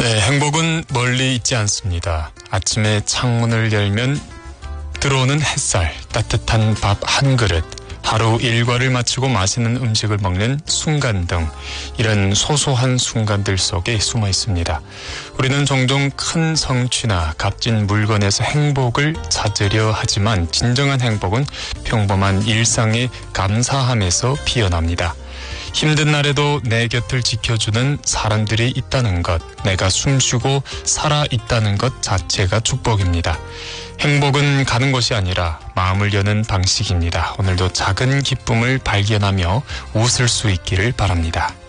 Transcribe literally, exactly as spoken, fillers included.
네, 행복은 멀리 있지 않습니다. 아침에 창문을 열면 들어오는 햇살, 따뜻한 밥 한 그릇, 하루 일과를 마치고 맛있는 음식을 먹는 순간 등 이런 소소한 순간들 속에 숨어 있습니다. 우리는 종종 큰 성취나 값진 물건에서 행복을 찾으려 하지만 진정한 행복은 평범한 일상의 감사함에서 피어납니다. 힘든 날에도 내 곁을 지켜주는 사람들이 있다는 것, 내가 숨쉬고 살아있다는 것 자체가 축복입니다. 행복은 가는 곳이 아니라 마음을 여는 방식입니다. 오늘도 작은 기쁨을 발견하며 웃을 수 있기를 바랍니다.